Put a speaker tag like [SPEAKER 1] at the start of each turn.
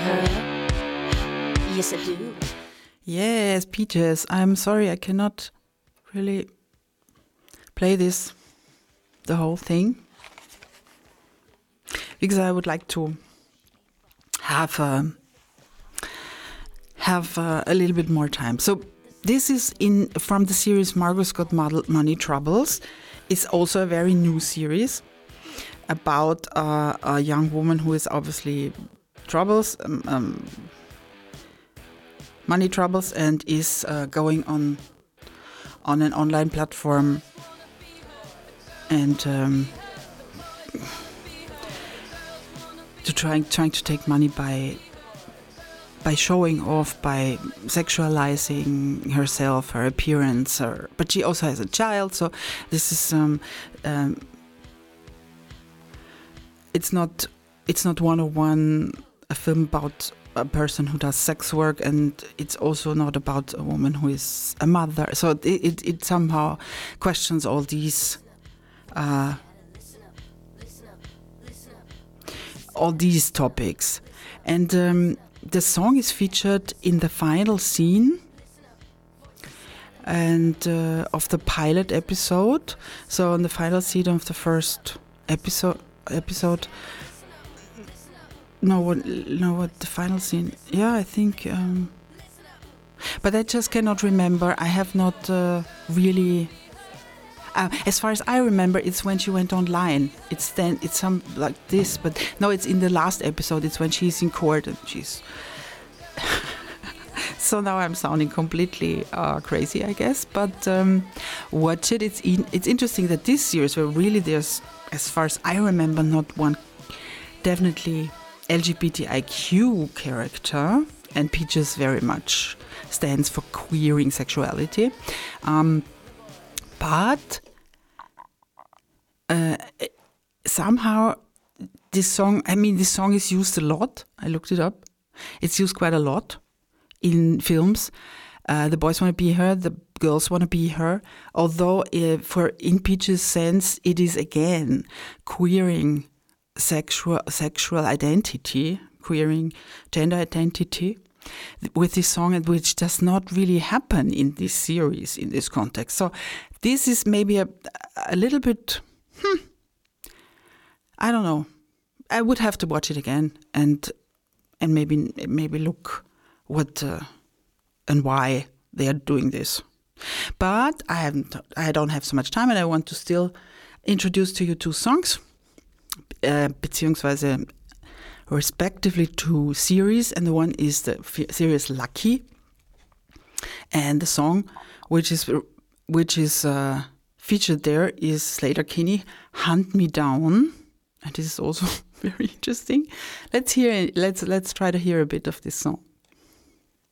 [SPEAKER 1] her? Yes, I do.
[SPEAKER 2] Yes, Peaches. I'm sorry, I cannot really play this, the whole thing, because I would like to have a little bit more time. So this is from the series Margot Scott Money Troubles. It's also a very new series about a young woman who is obviously money troubles, and is going on an online platform and trying to take money by showing off, by sexualizing herself, her appearance, but she also has a child, so this is it's not 101 a film about a person who does sex work, and it's also not about a woman who is a mother. So it somehow questions all these topics. And the song is featured in the final scene and of the pilot episode. So in the final scene of the first episode. What the final scene? Yeah, I think. But I just cannot remember. I have not really. As far as I remember, it's when she went online. It's some like this, but no, it's in the last episode. It's when she's in court and she's. So now I'm sounding completely crazy, I guess. But watch it. It's interesting that this series, where really there's, as far as I remember, not one definitely LGBTIQ character, and Peaches very much stands for queering sexuality. But somehow this song is used a lot. I looked it up. It's used quite a lot in films. The boys want to be her, the girls want to be her. Although in Peaches' sense, it is again queering sexual identity, queering gender identity with this song, which does not really happen in this series, in this context. So this is maybe a little bit, I don't know. I would have to watch it again and maybe look what and why they are doing this. But I don't have so much time, and I want to still introduce to you two songs. Beziehungsweise respectively two series, and the one is the series Lucky, and the song which is featured there is Sleater-Kinney, Hunt Me Down, and this is also very interesting. Let's try to hear a bit of this song.